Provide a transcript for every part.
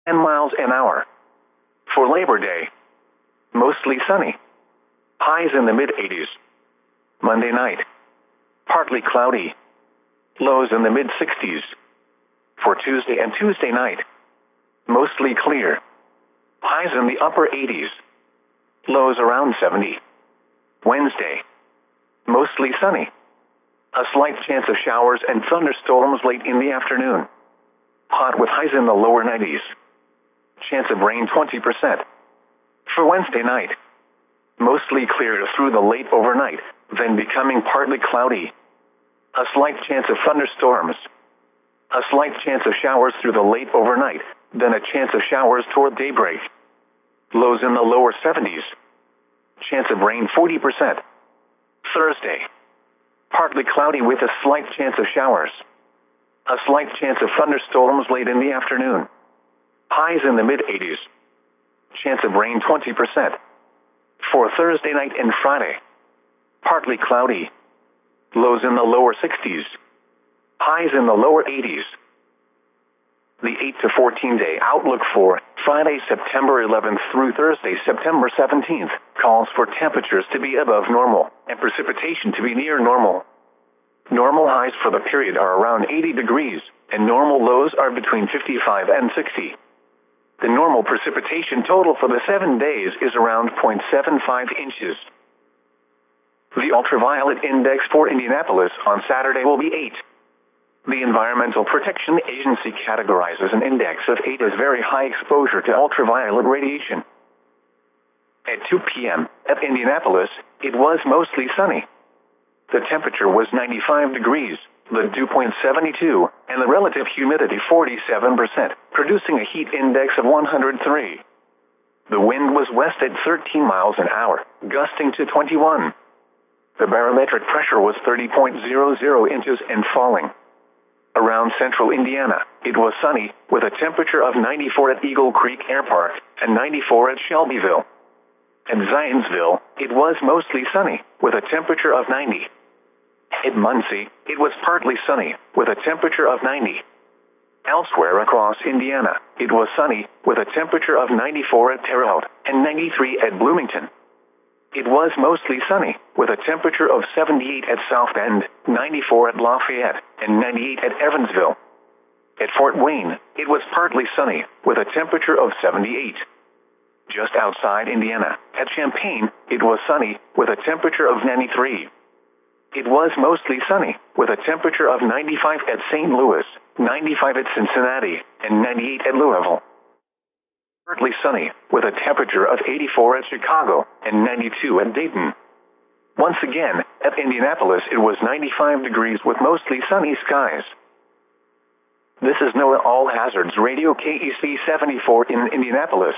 10 miles an hour. For Labor Day, mostly sunny. Highs in the mid-80s. Monday night, partly cloudy. Lows in the mid-60s. For Tuesday and Tuesday night, mostly clear. Highs in the upper 80s. Lows around 70. Wednesday, mostly sunny. A slight chance of showers and thunderstorms late in the afternoon. Hot with highs in the lower 90s. Chance of rain 20%. For Wednesday night, mostly clear through the late overnight, then becoming partly cloudy. A slight chance of thunderstorms. A slight chance of showers through the late overnight, then a chance of showers toward daybreak. Lows in the lower 70s. Chance of rain 40%. Thursday, partly cloudy with a slight chance of showers. A slight chance of thunderstorms late in the afternoon. Highs in the mid-80s. Chance of rain 20%. For Thursday night and Friday, partly cloudy. Lows in the lower 60s. Highs in the lower 80s. The 8 to 14 day outlook for Friday, September 11th through Thursday, September 17th, calls for temperatures to be above normal and precipitation to be near normal. Normal highs for the period are around 80 degrees, and normal lows are between 55 and 60. The normal precipitation total for the 7 days is around 0.75 inches. The ultraviolet index for Indianapolis on Saturday will be 8. The Environmental Protection Agency categorizes an index of 8 as very high exposure to ultraviolet radiation. At 2 p.m. at Indianapolis, it was mostly sunny. The temperature was 95 degrees, the dew point 72, and the relative humidity 47%, producing a heat index of 103. The wind was west at 13 miles an hour, gusting to 21. The barometric pressure was 30.00 inches and falling. Around central Indiana, it was sunny, with a temperature of 94 at Eagle Creek Air Park and 94 at Shelbyville. At Zionsville, it was mostly sunny, with a temperature of 90. At Muncie, it was partly sunny, with a temperature of 90. Elsewhere across Indiana, it was sunny, with a temperature of 94 at Terre Haute and 93 at Bloomington. It was mostly sunny, with a temperature of 78 at South Bend, 94 at Lafayette, and 98 at Evansville. At Fort Wayne, it was partly sunny, with a temperature of 78. Just outside Indiana, at Champaign, it was sunny, with a temperature of 93. It was mostly sunny, with a temperature of 95 at St. Louis, 95 at Cincinnati, and 98 at Louisville. Partly sunny, with a temperature of 84 at Chicago and 92 at Dayton. Once again, at Indianapolis it was 95 degrees with mostly sunny skies. This is NOAA All Hazards Radio KEC 74 in Indianapolis.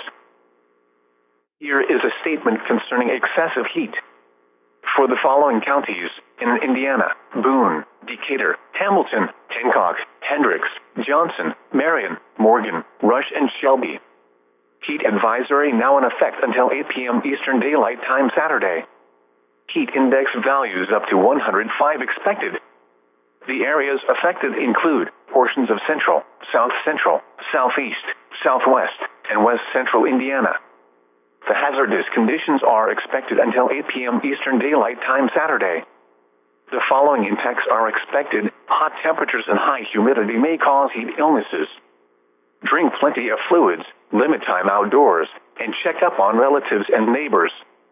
Here is a statement concerning excessive heat. For the following counties in Indiana: Boone, Decatur, Hamilton, Hancock, Hendricks, Johnson, Marion, Morgan, Rush, and Shelby. Heat advisory now in effect until 8 p.m. Eastern Daylight Time Saturday. Heat index values up to 105 expected. The areas affected include portions of central, south central, southeast, southwest, and west central Indiana. The hazardous conditions are expected until 8 p.m. Eastern Daylight Time Saturday. The following impacts are expected: hot temperatures and high humidity may cause heat illnesses. Drink plenty of fluids, limit time outdoors, and check up on relatives and neighbors.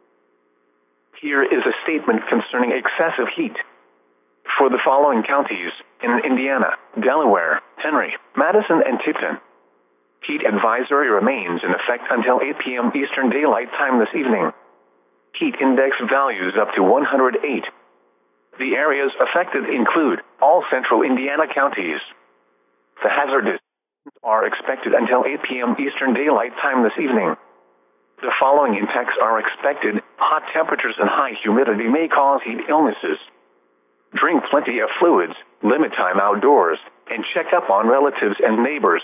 Here is a statement concerning excessive heat. For the following counties in Indiana: Delaware, Henry, Madison, and Tipton. Heat advisory remains in effect until 8 p.m. Eastern Daylight Time this evening. Heat index values up to 108. The areas affected include all central Indiana counties. The hazardous are expected until 8 p.m. Eastern Daylight Time this evening. The following impacts are expected: hot temperatures and high humidity may cause heat illnesses. Drink plenty of fluids, limit time outdoors, and check up on relatives and neighbors.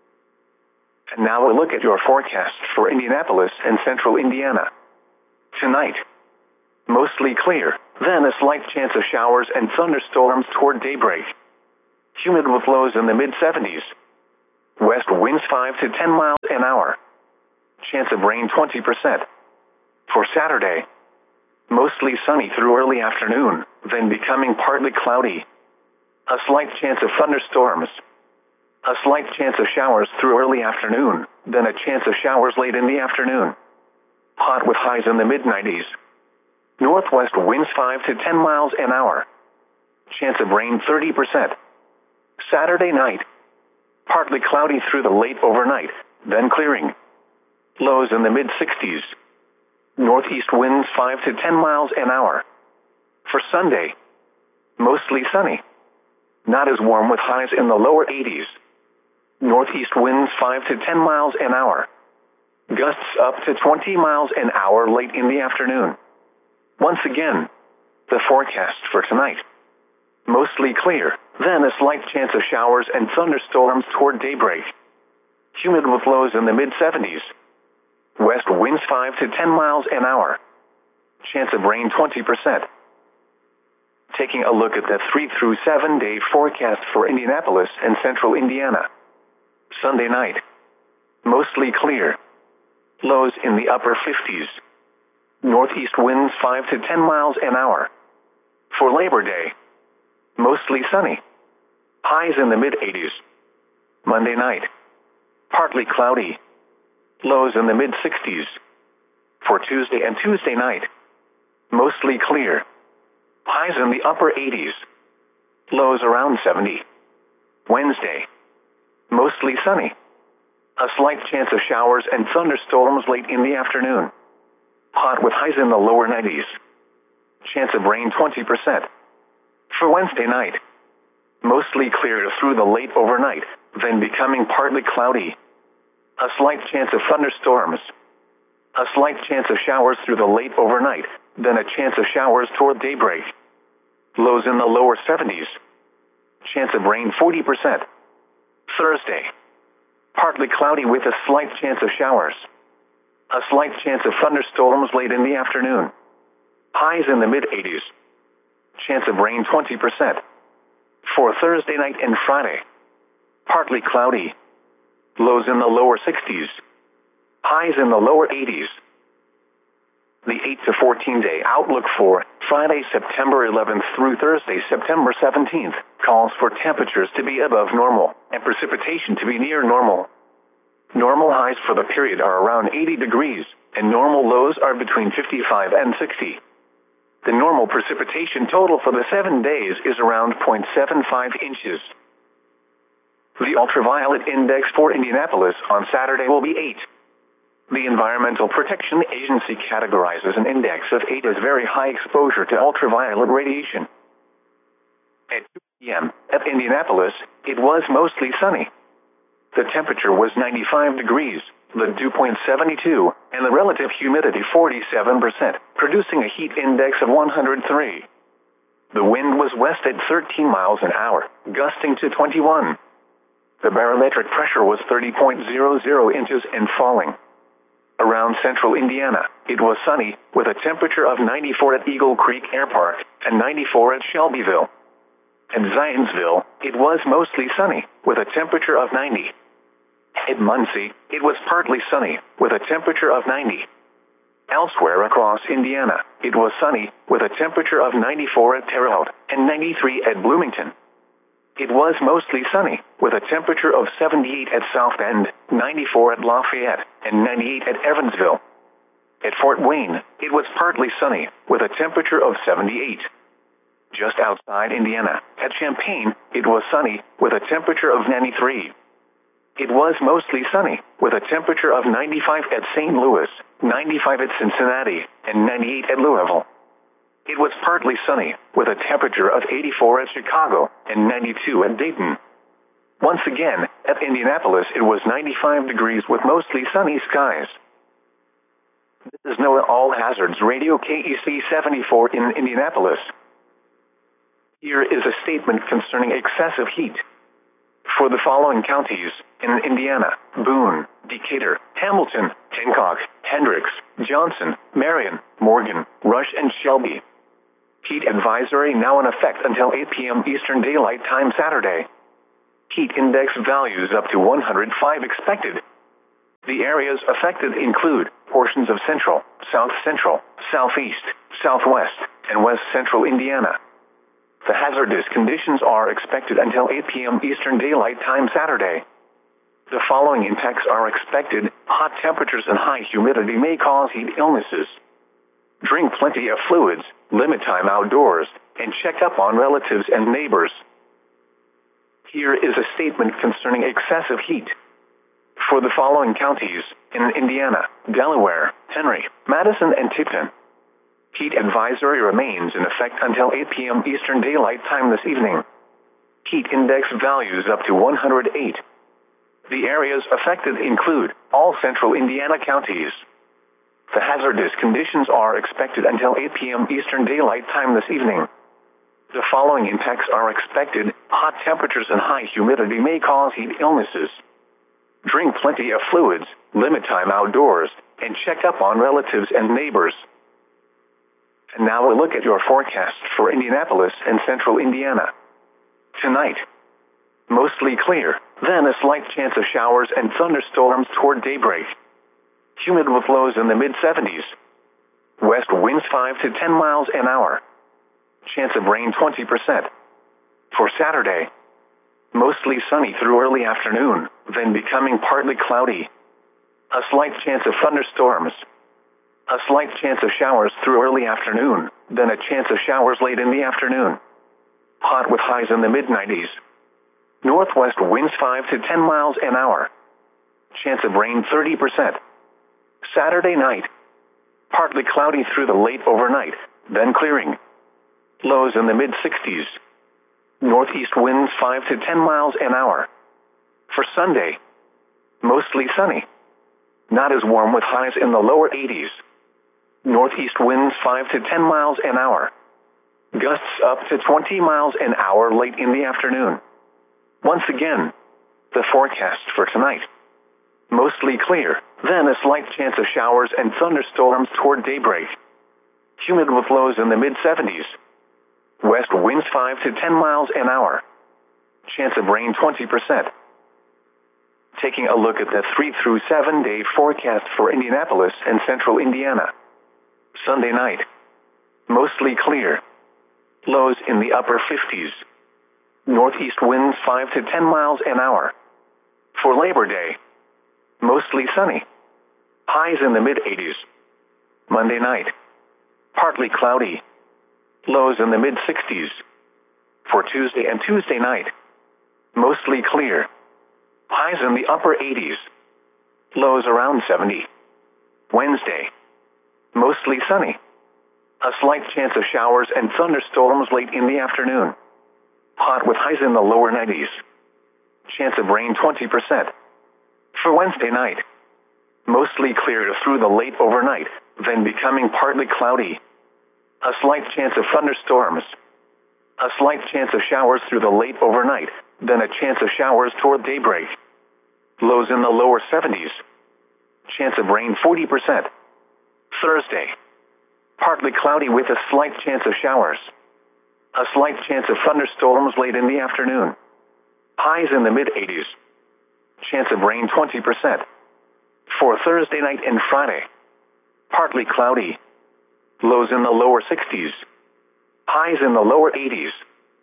And now a look at your forecast for Indianapolis and central Indiana. Tonight, mostly clear, then a slight chance of showers and thunderstorms toward daybreak. Humid with lows in the mid-70s. West winds 5 to 10 miles an hour. Chance of rain 20%. For Saturday, mostly sunny through early afternoon, then becoming partly cloudy. A slight chance of thunderstorms. A slight chance of showers through early afternoon, then a chance of showers late in the afternoon. Hot with highs in the mid-90s. Northwest winds 5 to 10 miles an hour. Chance of rain 30%. Saturday night, partly cloudy through the late overnight, then clearing. Lows in the mid-60s. Northeast winds 5 to 10 miles an hour. For Sunday, mostly sunny. Not as warm with highs in the lower 80s. Northeast winds 5 to 10 miles an hour. Gusts up to 20 miles an hour late in the afternoon. Once again, the forecast for tonight. Mostly clear, then a slight chance of showers and thunderstorms toward daybreak. Humid with lows in the mid-70s. West winds 5 to 10 miles an hour. Chance of rain 20%. Taking a look at the 3 through 7 day forecast for Indianapolis and central Indiana. Sunday night, mostly clear. Lows in the upper 50s. Northeast winds 5 to 10 miles an hour. For Labor Day, mostly sunny. Highs in the mid-80s. Monday night, partly cloudy. Lows in the mid-60s. For Tuesday and Tuesday night, mostly clear. Highs in the upper 80s. Lows around 70. Wednesday, mostly sunny. A slight chance of showers and thunderstorms late in the afternoon. Hot with highs in the lower 90s. Chance of rain 20%. For Wednesday night, mostly clear through the late overnight, then becoming partly cloudy. A slight chance of thunderstorms. A slight chance of showers through the late overnight, then a chance of showers toward daybreak. Lows in the lower 70s. Chance of rain 40%. Thursday, partly cloudy with a slight chance of showers. A slight chance of thunderstorms late in the afternoon. Highs in the mid-80s. Chance of rain 20%. For Thursday night and Friday, partly cloudy. Lows in the lower 60s. Highs in the lower 80s. The 8 to 14 day outlook for Friday, September 11th through Thursday, September 17th, calls for temperatures to be above normal and precipitation to be near normal. Normal highs for the period are around 80 degrees, and normal lows are between 55 and 60. The normal precipitation total for the 7 days is around 0.75 inches. The ultraviolet index for Indianapolis on Saturday will be 8. The Environmental Protection Agency categorizes an index of 8 as very high exposure to ultraviolet radiation. At 2 p.m. at Indianapolis, it was mostly sunny. The temperature was 95 degrees, the dew point 72, and the relative humidity 47%, producing a heat index of 103. The wind was west at 13 miles an hour, gusting to 21. The barometric pressure was 30.00 inches and falling. Around central Indiana, it was sunny, with a temperature of 94 at Eagle Creek Air Park and 94 at Shelbyville. At Zionsville, it was mostly sunny, with a temperature of 90. At Muncie, it was partly sunny, with a temperature of 90. Elsewhere across Indiana, it was sunny, with a temperature of 94 at Terre Haute and 93 at Bloomington. It was mostly sunny, with a temperature of 78 at South Bend, 94 at Lafayette, and 98 at Evansville. At Fort Wayne, it was partly sunny, with a temperature of 78. Just outside Indiana, at Champaign, it was sunny, with a temperature of 93. It was mostly sunny, with a temperature of 95 at St. Louis, 95 at Cincinnati, and 98 at Louisville. It was partly sunny, with a temperature of 84 at Chicago and 92 at Dayton. Once again, at Indianapolis, it was 95 degrees with mostly sunny skies. This is NOAA All Hazards Radio KEC 74 in Indianapolis. Here is a statement concerning excessive heat. For the following counties in Indiana: Boone, Decatur, Hamilton, Hancock, Hendricks, Johnson, Marion, Morgan, Rush, and Shelby. Heat advisory now in effect until 8 p.m. Eastern Daylight Time Saturday. Heat index values up to 105 expected. The areas affected include portions of central, south central, southeast, southwest, and west central Indiana. The hazardous conditions are expected until 8 p.m. Eastern Daylight Time Saturday. The following impacts are expected. Hot temperatures and high humidity may cause heat illnesses. Drink plenty of fluids, limit time outdoors, and check up on relatives and neighbors. Here is a statement concerning excessive heat. For the following counties in Indiana, Delaware, Henry, Madison, and Tipton, heat advisory remains in effect until 8 p.m. Eastern Daylight Time this evening. Heat index values up to 108. The areas affected include all central Indiana counties. The hazardous conditions are expected until 8 p.m. Eastern Daylight Time this evening. The following impacts are expected. Hot temperatures and high humidity may cause heat illnesses. Drink plenty of fluids, limit time outdoors, and check up on relatives and neighbors. And now a look at your forecast for Indianapolis and central Indiana. Tonight, mostly clear, then a slight chance of showers and thunderstorms toward daybreak. Humid with lows in the mid-70s. West winds 5 to 10 miles an hour. Chance of rain 20%. For Saturday, mostly sunny through early afternoon, then becoming partly cloudy. A slight chance of thunderstorms. A slight chance of showers through early afternoon, then a chance of showers late in the afternoon. Hot with highs in the mid-90s. Northwest winds 5 to 10 miles an hour. Chance of rain 30%. Saturday night, partly cloudy through the late overnight, then clearing. Lows in the mid-60s. Northeast winds 5 to 10 miles an hour. For Sunday, mostly sunny. Not as warm with highs in the lower 80s. Northeast winds 5 to 10 miles an hour. Gusts up to 20 miles an hour late in the afternoon. Once again, the forecast for tonight. Mostly clear, then a slight chance of showers and thunderstorms toward daybreak. Humid with lows in the mid-70s. West winds 5 to 10 miles an hour. Chance of rain 20%. Taking a look at the 3 through 7 day forecast for Indianapolis and central Indiana. Sunday night, mostly clear. Lows in the upper 50s. Northeast winds 5 to 10 miles an hour. For Labor Day, mostly sunny. Highs in the mid-80s. Monday night, partly cloudy. Lows in the mid-60s. For Tuesday and Tuesday night, mostly clear. Highs in the upper 80s. Lows around 70. Wednesday, mostly sunny. A slight chance of showers and thunderstorms late in the afternoon. Hot with highs in the lower 90s. Chance of rain 20%. For Wednesday night, mostly clear through the late overnight, then becoming partly cloudy. A slight chance of thunderstorms. A slight chance of showers through the late overnight, then a chance of showers toward daybreak. Lows in the lower 70s. Chance of rain 40%. Thursday, partly cloudy with a slight chance of showers. A slight chance of thunderstorms late in the afternoon. Highs in the mid-80s. Chance of rain 20%. For Thursday night and Friday, partly cloudy. Lows in the lower 60s. Highs in the lower 80s.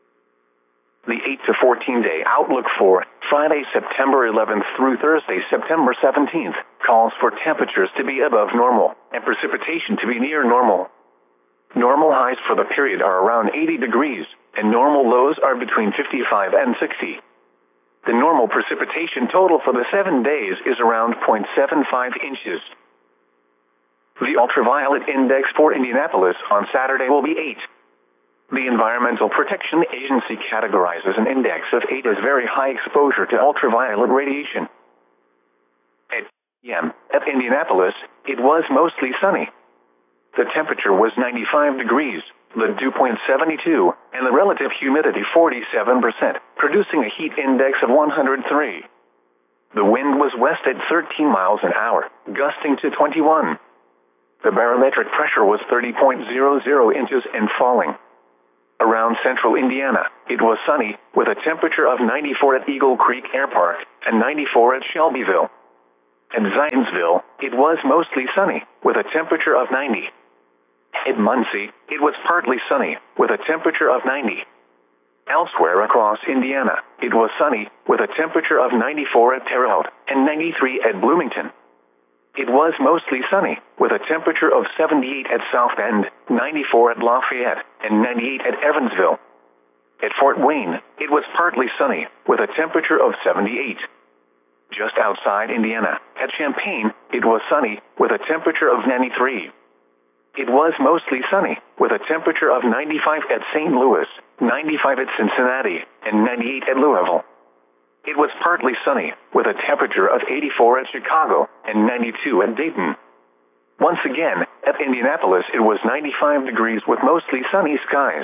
The 8 to 14 day outlook for Friday, September 11th through Thursday, September 17th, calls for temperatures to be above normal and precipitation to be near normal. Normal highs for the period are around 80 degrees, and normal lows are between 55 and 60. The normal precipitation total for the 7 days is around 0.75 inches. The ultraviolet index for Indianapolis on Saturday will be 8. The Environmental Protection Agency categorizes an index of 8 as very high exposure to ultraviolet radiation. At p.m. at Indianapolis, it was mostly sunny. The temperature was 95 degrees, the dew point 72, and the relative humidity 47%, producing a heat index of 103. The wind was west at 13 miles an hour, gusting to 21. The barometric pressure was 30.00 inches and falling. Around central Indiana, it was sunny, with a temperature of 94 at Eagle Creek Air Park and 94 at Shelbyville. At Zionsville, it was mostly sunny, with a temperature of 90. At Muncie, it was partly sunny, with a temperature of 90. Elsewhere across Indiana, it was sunny, with a temperature of 94 at Terre Haute and 93 at Bloomington. It was mostly sunny, with a temperature of 78 at South Bend, 94 at Lafayette, and 98 at Evansville. At Fort Wayne, it was partly sunny, with a temperature of 78. Just outside Indiana, at Champaign, it was sunny, with a temperature of 93. It was mostly sunny, with a temperature of 95 at St. Louis, 95 at Cincinnati, and 98 at Louisville. It was partly sunny, with a temperature of 84 at Chicago, and 92 at Dayton. Once again, at Indianapolis it was 95 degrees with mostly sunny skies.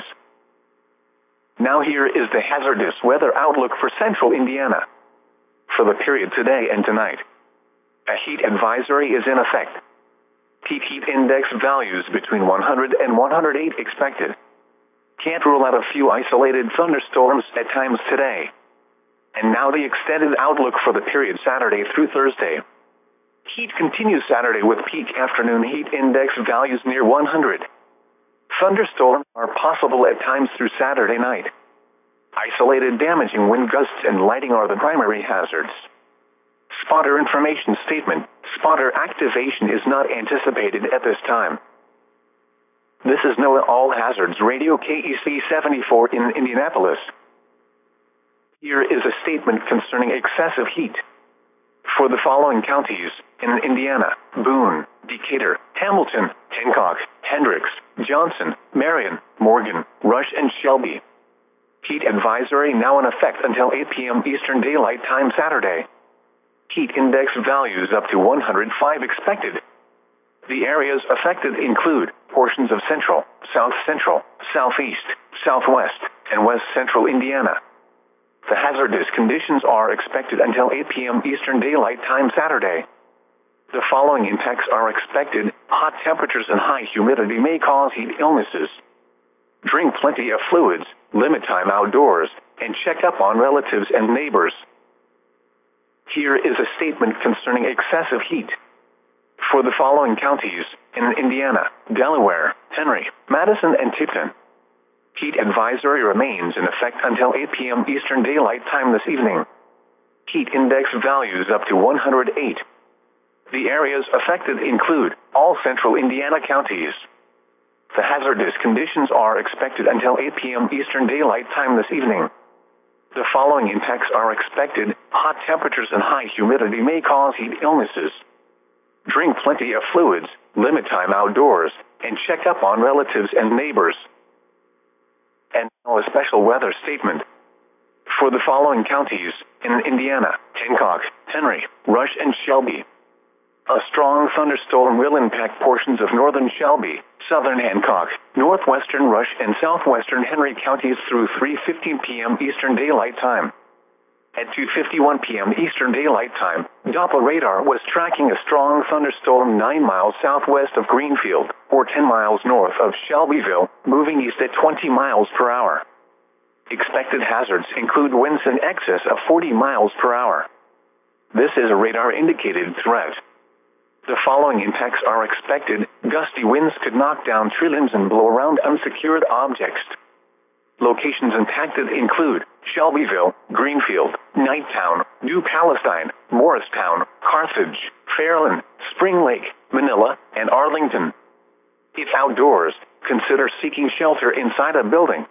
Now here is the hazardous weather outlook for central Indiana. For the period today and tonight, a heat advisory is in effect. Peak heat index values between 100 and 108 expected. Can't rule out a few isolated thunderstorms at times today. And now the extended outlook for the period Saturday through Thursday. Heat continues Saturday with peak afternoon heat index values near 100. Thunderstorms are possible at times through Saturday night. Isolated damaging wind gusts and lighting are the primary hazards. Spotter information statement. Spotter activation is not anticipated at this time. This is NOAA All Hazards Radio KEC 74 in Indianapolis. Here is a statement concerning excessive heat. For the following counties in Indiana: Boone, Decatur, Hamilton, Hancock, Hendricks, Johnson, Marion, Morgan, Rush, and Shelby. Heat advisory now in effect until 8 p.m. Eastern Daylight Time Saturday. Heat index values up to 105 expected. The areas affected include portions of central, south central, southeast, southwest, and west central Indiana. The hazardous conditions are expected until 8 p.m. Eastern Daylight Time Saturday. The following impacts are expected. Hot temperatures and high humidity may cause heat illnesses. Drink plenty of fluids, limit time outdoors, and check up on relatives and neighbors. Here is a statement concerning excessive heat. For the following counties in Indiana: Delaware, Henry, Madison, and Tipton. Heat advisory remains in effect until 8 p.m. Eastern Daylight Time this evening. Heat index values up to 108. The areas affected include all central Indiana counties. The hazardous conditions are expected until 8 p.m. Eastern Daylight Time this evening. The following impacts are expected. Hot temperatures and high humidity may cause heat illnesses. Drink plenty of fluids, limit time outdoors, and check up on relatives and neighbors. And now a special weather statement. For the following counties in Indiana: Hancock, Henry, Rush, and Shelby. A strong thunderstorm will impact portions of northern Shelby, southern Hancock, northwestern Rush, and southwestern Henry counties through 3:15 p.m. Eastern Daylight Time. At 2:51 p.m. Eastern Daylight Time, Doppler radar was tracking a strong thunderstorm 9 miles southwest of Greenfield, or 10 miles north of Shelbyville, moving east at 20 miles per hour. Expected hazards include winds in excess of 40 miles per hour. This is a radar-indicated threat. The following impacts are expected. Gusty winds could knock down tree limbs and blow around unsecured objects. Locations impacted include Shelbyville, Greenfield, Knighttown, New Palestine, Morristown, Carthage, Fairland, Spring Lake, Manila, and Arlington. If outdoors, consider seeking shelter inside a building.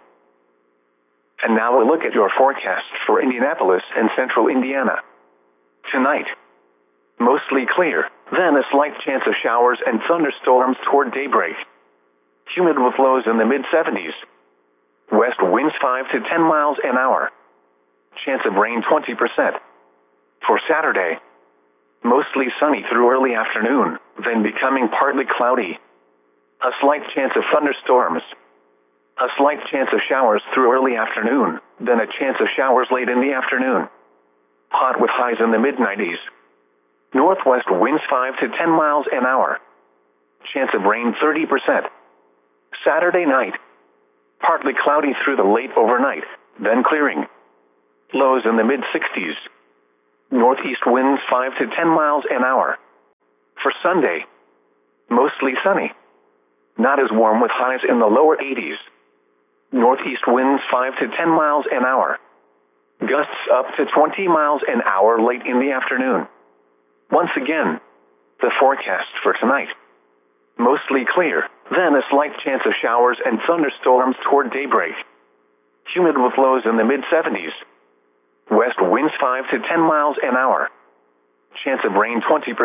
And now a look at your forecast for Indianapolis and central Indiana. Tonight, mostly clear, then a slight chance of showers and thunderstorms toward daybreak. Humid with lows in the mid-70s. West winds 5 to 10 miles an hour. Chance of rain 20%. For Saturday, mostly sunny through early afternoon, then becoming partly cloudy. A slight chance of thunderstorms. A slight chance of showers through early afternoon, then a chance of showers late in the afternoon. Hot with highs in the mid-90s. Northwest winds 5 to 10 miles an hour. Chance of rain 30%. Saturday night, Partly cloudy through the late overnight, then clearing. Lows in the mid-60s. Northeast winds 5 to 10 miles an hour. For Sunday, mostly sunny. Not as warm with highs in the lower 80s. Northeast winds 5 to 10 miles an hour. Gusts up to 20 miles an hour late in the afternoon. Once again, the forecast for tonight. Mostly clear, then a slight chance of showers and thunderstorms toward daybreak. Humid with lows in the mid-70s. West winds 5 to 10 miles an hour. Chance of rain 20%.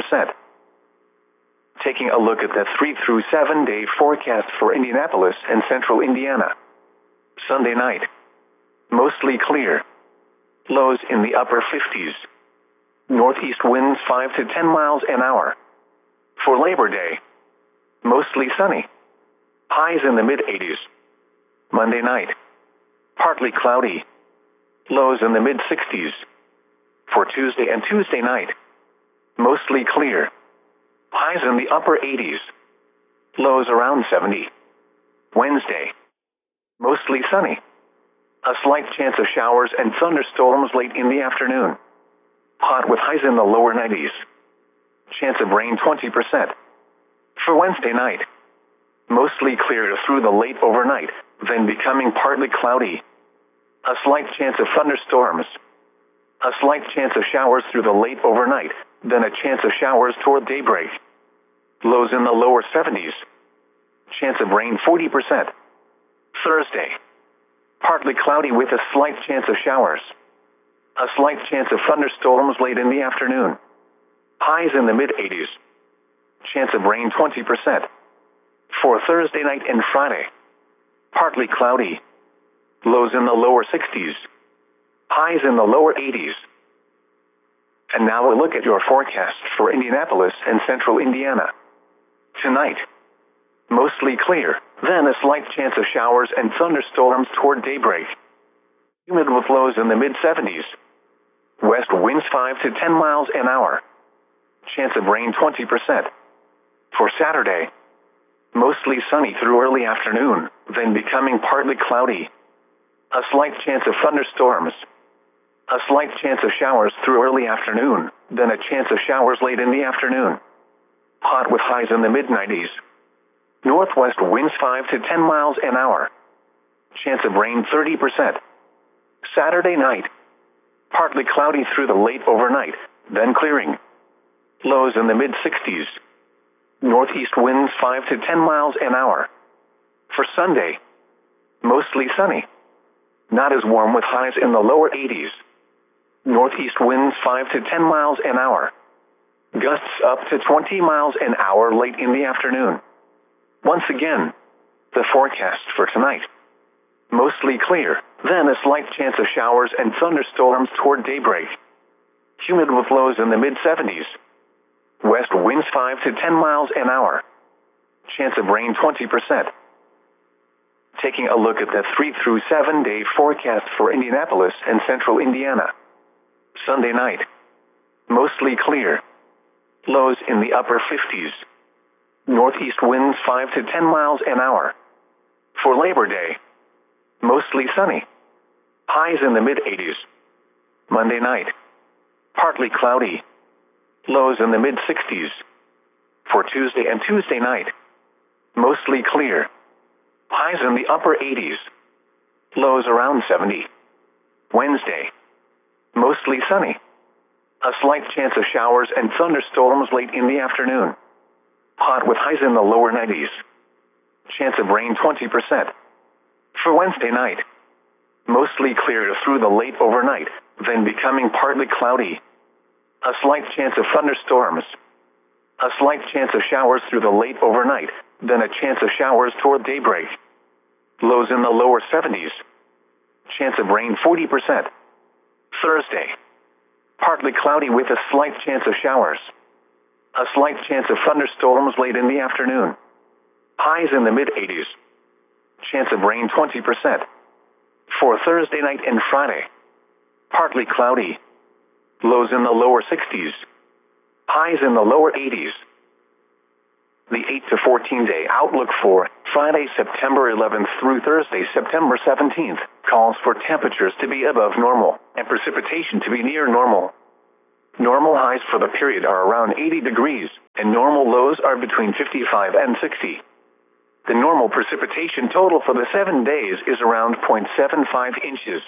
Taking a look at the 3 through 7 day forecast for Indianapolis and central Indiana. Sunday night. Mostly clear. Lows in the upper 50s. Northeast winds 5 to 10 miles an hour. For Labor Day, mostly sunny. Highs in the mid-80s. Monday night, partly cloudy. Lows in the mid-60s. For Tuesday and Tuesday night, mostly clear. Highs in the upper 80s. Lows around 70. Wednesday, mostly sunny. A slight chance of showers and thunderstorms late in the afternoon. Hot with highs in the lower 90s. Chance of rain 20%. For Wednesday night, mostly clear through the late overnight, then becoming partly cloudy. A slight chance of thunderstorms. A slight chance of showers through the late overnight, then a chance of showers toward daybreak. Lows in the lower 70s. Chance of rain 40%. Thursday, partly cloudy with a slight chance of showers. A slight chance of thunderstorms late in the afternoon. Highs in the mid-80s. Chance of rain 20%. For Thursday night and Friday, partly cloudy. Lows in the lower 60s. Highs in the lower 80s. And now a look at your forecast for Indianapolis and central Indiana. Tonight, mostly clear, then a slight chance of showers and thunderstorms toward daybreak. Humid with lows in the mid-70s. West winds 5 to 10 miles an hour. Chance of rain 20%. For Saturday, mostly sunny through early afternoon, then becoming partly cloudy. A slight chance of thunderstorms. A slight chance of showers through early afternoon, then a chance of showers late in the afternoon. Hot with highs in the mid-90s. Northwest winds 5 to 10 miles an hour. Chance of rain 30%. Saturday night, partly cloudy through the late overnight, then clearing. Lows in the mid-60s. Northeast winds 5 to 10 miles an hour. For Sunday, mostly sunny. Not as warm with highs in the lower 80s. Northeast winds 5 to 10 miles an hour. Gusts up to 20 miles an hour late in the afternoon. Once again, the forecast for tonight. Mostly clear, then a slight chance of showers and thunderstorms toward daybreak. Humid with lows in the mid-70s. West winds 5 to 10 miles an hour. Chance of rain 20%. Taking a look at the 3 through 7 day forecast for Indianapolis and central Indiana. Sunday night, mostly clear. Lows in the upper 50s. Northeast winds 5 to 10 miles an hour. For Labor Day, mostly sunny. Highs in the mid-80s. Monday night, partly cloudy. Lows in the mid-60s. For Tuesday and Tuesday night, mostly clear. Highs in the upper 80s. Lows around 70. Wednesday, mostly sunny. A slight chance of showers and thunderstorms late in the afternoon. Hot with highs in the lower 90s. Chance of rain 20%. For Wednesday night, mostly clear through the late overnight, then becoming partly cloudy. A slight chance of thunderstorms. A slight chance of showers through the late overnight, then a chance of showers toward daybreak. Lows in the lower 70s. Chance of rain 40%. Thursday, partly cloudy with a slight chance of showers. A slight chance of thunderstorms late in the afternoon. Highs in the mid-80s. Chance of rain 20%. For Thursday night and Friday, partly cloudy. Lows in the lower 60s. Highs in the lower 80s. The 8 to 14 day outlook for Friday, September 11th through Thursday, September 17th, calls for temperatures to be above normal and precipitation to be near normal. Normal highs for the period are around 80 degrees, and normal lows are between 55 and 60. The normal precipitation total for the 7 days is around 0.75 inches.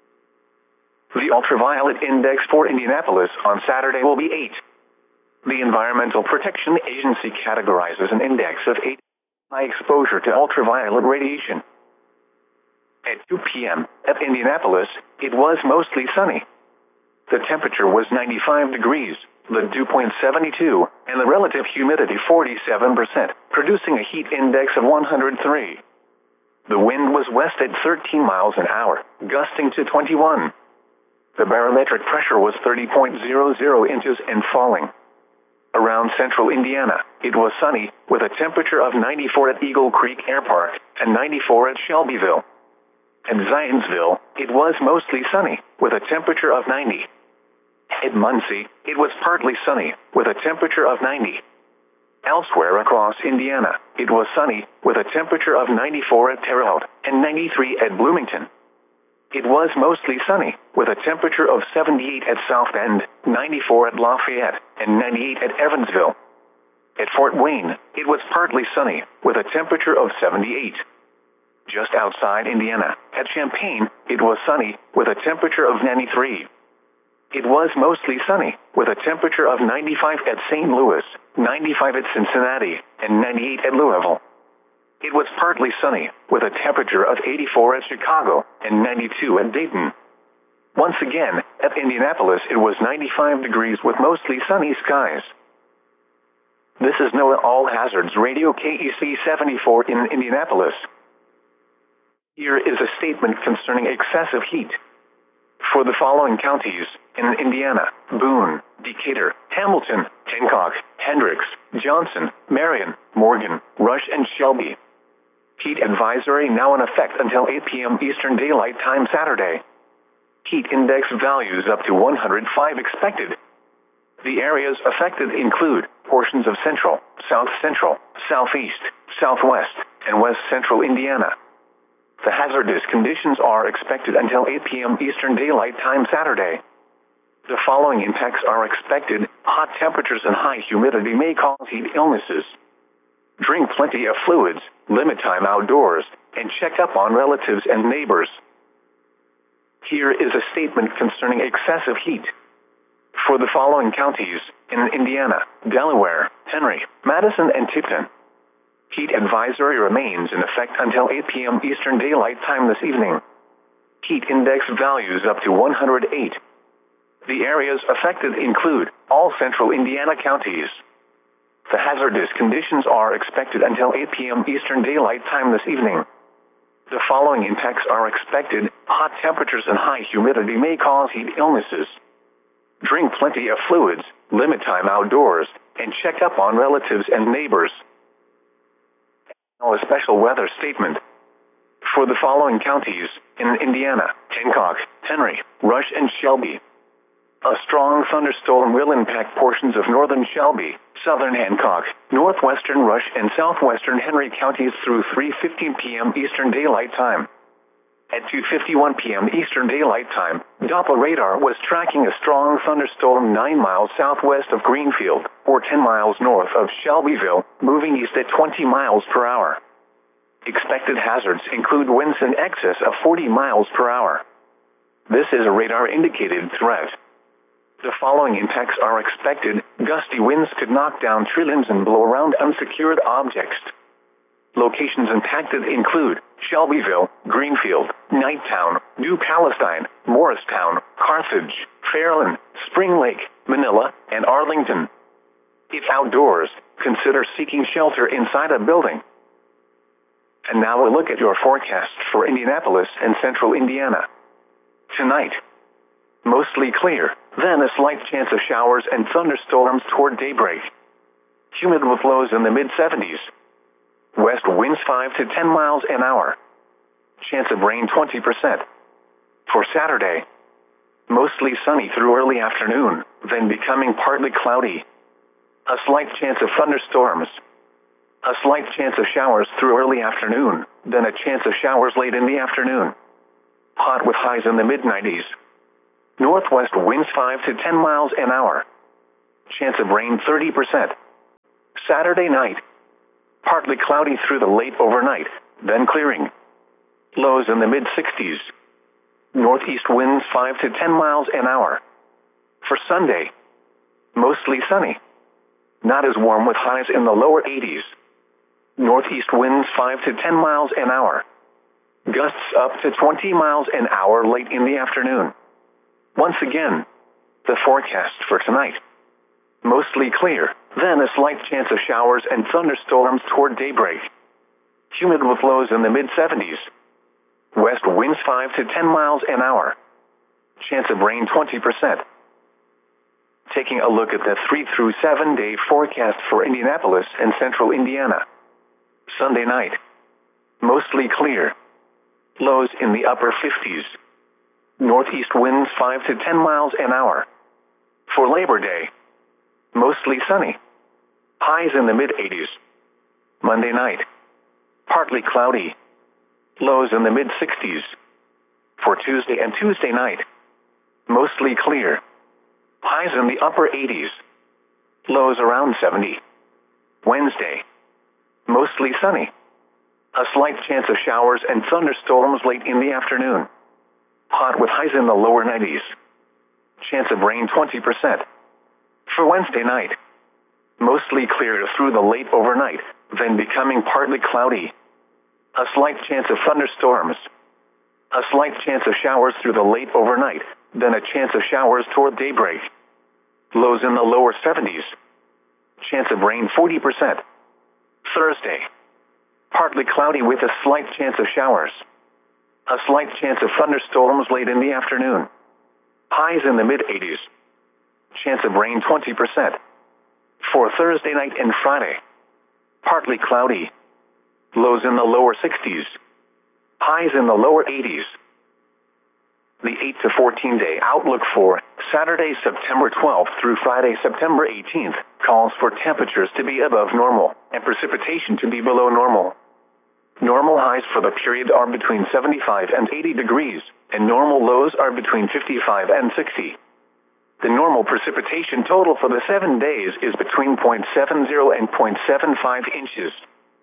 The ultraviolet index for Indianapolis on Saturday will be 8. The Environmental Protection Agency categorizes an index of 8 high exposure to ultraviolet radiation. At 2 p.m. at Indianapolis, it was mostly sunny. The temperature was 95 degrees, the dew point 72, and the relative humidity 47%, producing a heat index of 103. The wind was west at 13 miles an hour, gusting to 21. The barometric pressure was 30.00 inches and falling. Around central Indiana, it was sunny, with a temperature of 94 at Eagle Creek Air Park and 94 at Shelbyville. At Zionsville, it was mostly sunny, with a temperature of 90. At Muncie, it was partly sunny, with a temperature of 90. Elsewhere across Indiana, it was sunny, with a temperature of 94 at Terre Haute and 93 at Bloomington. It was mostly sunny, with a temperature of 78 at South Bend, 94 at Lafayette, and 98 at Evansville. At Fort Wayne, it was partly sunny, with a temperature of 78. Just outside Indiana, at Champaign, it was sunny, with a temperature of 93. It was mostly sunny, with a temperature of 95 at St. Louis, 95 at Cincinnati, and 98 at Louisville. It was partly sunny, with a temperature of 84 at Chicago and 92 at Dayton. Once again, at Indianapolis, it was 95 degrees with mostly sunny skies. This is NOAA All Hazards Radio KEC 74 in Indianapolis. Here is a statement concerning excessive heat. For the following counties in Indiana: Boone, Decatur, Hamilton, Hancock, Hendricks, Johnson, Marion, Morgan, Rush, and Shelby. Heat advisory now in effect until 8 p.m. Eastern Daylight Time Saturday. Heat index values up to 105 expected. The areas affected include portions of central, south central, southeast, southwest, and west central Indiana. The hazardous conditions are expected until 8 p.m. Eastern Daylight Time Saturday. The following impacts are expected: hot temperatures and high humidity may cause heat illnesses. Drink plenty of fluids, limit time outdoors, and check up on relatives and neighbors. Here is a statement concerning excessive heat. For the following counties in Indiana: Delaware, Henry, Madison, and Tipton. Heat advisory remains in effect until 8 p.m. Eastern Daylight Time this evening. Heat index values up to 108. The areas affected include all central Indiana counties. The hazardous conditions are expected until 8 p.m. Eastern Daylight Time this evening. The following impacts are expected: hot temperatures and high humidity may cause heat illnesses. Drink plenty of fluids, limit time outdoors, and check up on relatives and neighbors. Now a special weather statement. For the following counties in Indiana: Hancock, Henry, Rush, and Shelby. A strong thunderstorm will impact portions of northern Shelby, southern Hancock, northwestern Rush, and southwestern Henry counties through 3:15 p.m. Eastern Daylight Time. At 2:51 p.m. Eastern Daylight Time, Doppler radar was tracking a strong thunderstorm 9 miles southwest of Greenfield, or 10 miles north of Shelbyville, moving east at 20 miles per hour. Expected hazards include winds in excess of 40 miles per hour. This is a radar-indicated threat. The following impacts are expected: gusty winds could knock down tree limbs and blow around unsecured objects. Locations impacted include Shelbyville, Greenfield, Knighttown, New Palestine, Morristown, Carthage, Fairland, Spring Lake, Manila, and Arlington. If outdoors, consider seeking shelter inside a building. And now a look at your forecast for Indianapolis and central Indiana. Tonight, mostly clear, then a slight chance of showers and thunderstorms toward daybreak. Humid with lows in the mid-70s. West winds 5 to 10 miles an hour. Chance of rain 20%. For Saturday, mostly sunny through early afternoon, then becoming partly cloudy. A slight chance of thunderstorms. A slight chance of showers through early afternoon, then a chance of showers late in the afternoon. Hot with highs in the mid-90s. Northwest winds 5 to 10 miles an hour. Chance of rain 30%. Saturday night. Partly cloudy through the late overnight, then clearing. Lows in the mid-60s. Northeast winds 5 to 10 miles an hour. For Sunday. Mostly sunny. Not as warm with highs in the lower 80s. Northeast winds 5 to 10 miles an hour. Gusts up to 20 miles an hour late in the afternoon. Once again, the forecast for tonight. Mostly clear, then a slight chance of showers and thunderstorms toward daybreak. Humid with lows in the mid-70s. West winds 5 to 10 miles an hour. Chance of rain 20%. Taking a look at the 3 through 7 day forecast for Indianapolis and central Indiana. Sunday night. Mostly clear. Lows in the upper 50s. Northeast winds 5 to 10 miles an hour. For Labor Day. Mostly sunny. Highs in the mid-80s. Monday night. Partly cloudy. Lows in the mid-60s. For Tuesday and Tuesday night. Mostly clear. Highs in the upper 80s. Lows around 70. Wednesday. Mostly sunny. A slight chance of showers and thunderstorms late in the afternoon. Hot with highs in the lower 90s. Chance of rain 20%. For Wednesday night. Mostly clear through the late overnight, then becoming partly cloudy. A slight chance of thunderstorms. A slight chance of showers through the late overnight, then a chance of showers toward daybreak. Lows in the lower 70s. Chance of rain 40%. Thursday. Partly cloudy with a slight chance of showers. A slight chance of thunderstorms late in the afternoon. Highs in the mid-80s. Chance of rain 20%. For Thursday night and Friday. Partly cloudy. Lows in the lower 60s. Highs in the lower 80s. The 8 to 14 day outlook for Saturday, September 12th through Friday, September 18th calls for temperatures to be above normal and precipitation to be below normal. Normal highs for the period are between 75 and 80 degrees, and normal lows are between 55 and 60. The normal precipitation total for the 7 days is between 0.70 and 0.75 inches.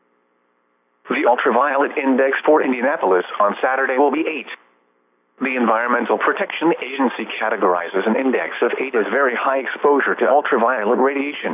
The ultraviolet index for Indianapolis on Saturday will be 8. The Environmental Protection Agency categorizes an index of 8 as very high exposure to ultraviolet radiation.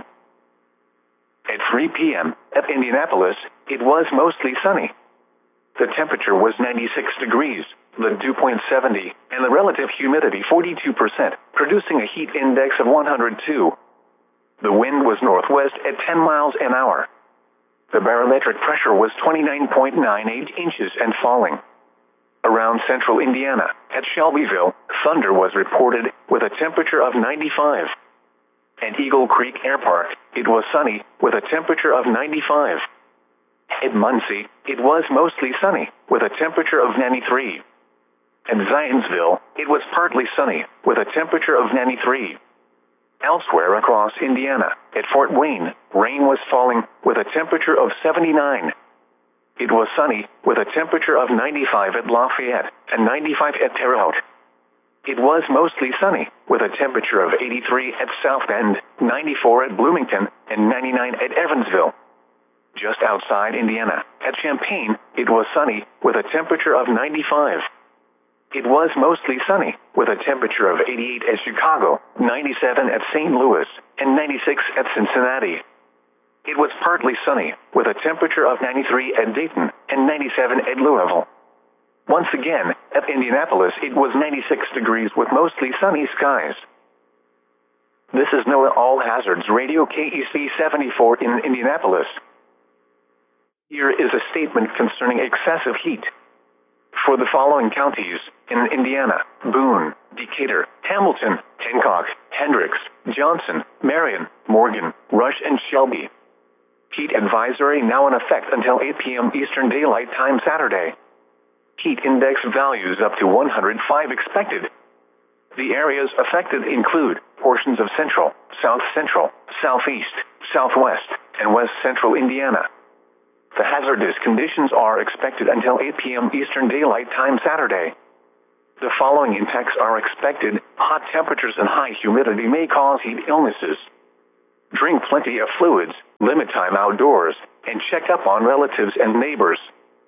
At 3 p.m. at Indianapolis, it was mostly sunny. The temperature was 96 degrees, the dew point 70, and the relative humidity 42%, producing a heat index of 102. The wind was northwest at 10 miles an hour. The barometric pressure was 29.98 inches and falling. Around central Indiana, at Shelbyville, thunder was reported with a temperature of 95. At Eagle Creek Air Park, it was sunny with a temperature of 95. At Muncie, it was mostly sunny with a temperature of 93. At Zionsville, it was partly sunny with a temperature of 93. Elsewhere across Indiana, at Fort Wayne, rain was falling with a temperature of 79. It was sunny with a temperature of 95 at Lafayette and 95 at Terre Haute. It was mostly sunny with a temperature of 83 at South Bend, 94 at Bloomington, and 99 at Evansville. Just outside Indiana, at Champaign, it was sunny with a temperature of 95. It was mostly sunny with a temperature of 88 at Chicago, 97 at St. Louis, and 96 at Cincinnati. It was partly sunny with a temperature of 93 at Dayton and 97 at Louisville. Once again, at Indianapolis, it was 96 degrees with mostly sunny skies. This is NOAA All Hazards Radio KEC 74 in Indianapolis. Here is a statement concerning excessive heat. For the following counties in Indiana: Boone, Decatur, Hamilton, Hancock, Hendricks, Johnson, Marion, Morgan, Rush, and Shelby. Heat advisory now in effect until 8 p.m. Eastern Daylight Time Saturday. Heat index values up to 105 expected. The areas affected include portions of central, south central, southeast, southwest, and west central Indiana. The hazardous conditions are expected until 8 p.m. Eastern Daylight Time Saturday. The following impacts are expected. Hot temperatures and high humidity may cause heat illnesses. Drink plenty of fluids, limit time outdoors, and check up on relatives and neighbors.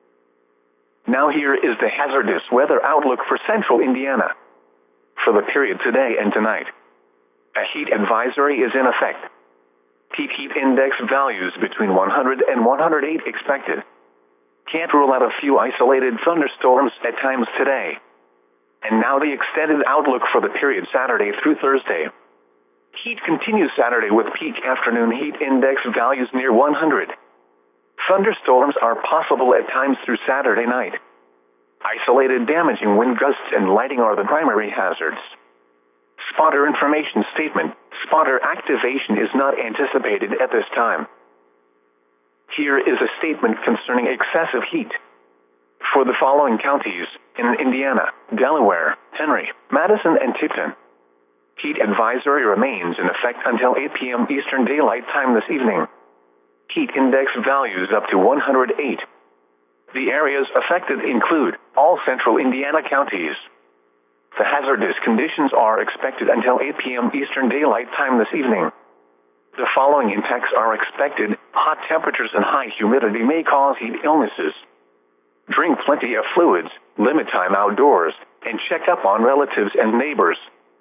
Now here is the hazardous weather outlook for central Indiana. For the period today and tonight, a heat advisory is in effect. Peak heat index values between 100 and 108 expected. Can't rule out a few isolated thunderstorms at times today. And now the extended outlook for the period Saturday through Thursday. Heat continues Saturday with peak afternoon heat index values near 100. Thunderstorms are possible at times through Saturday night. Isolated damaging wind gusts and lighting are the primary hazards. Spotter information statement. Spotter activation is not anticipated at this time. Here is a statement concerning excessive heat. For the following counties in Indiana, Delaware, Henry, Madison, and Tipton, heat advisory remains in effect until 8 p.m. Eastern Daylight Time this evening. Heat index values up to 108. The areas affected include all central Indiana counties. The hazardous conditions are expected until 8 p.m. Eastern Daylight Time this evening. The following impacts are expected. Hot temperatures and high humidity may cause heat illnesses. Drink plenty of fluids, limit time outdoors, and check up on relatives and neighbors.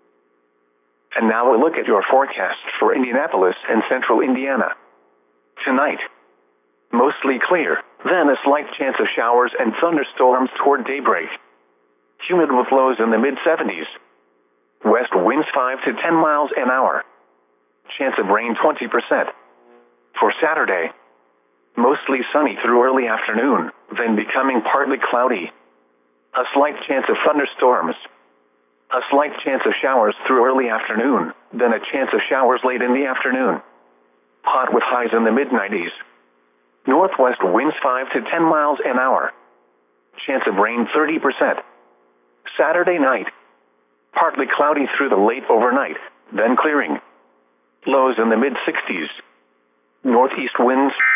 And now a look at your forecast for Indianapolis and central Indiana. Tonight, mostly clear, then a slight chance of showers and thunderstorms toward daybreak. Humid with lows in the mid-70s. West winds 5 to 10 miles an hour. Chance of rain 20%. For Saturday, mostly sunny through early afternoon, then becoming partly cloudy. A slight chance of thunderstorms. A slight chance of showers through early afternoon, then a chance of showers late in the afternoon. Hot with highs in the mid-90s. Northwest winds 5 to 10 miles an hour. Chance of rain 30%. Saturday night, partly cloudy through the late overnight, then clearing. Lows in the mid-60s. Northeast winds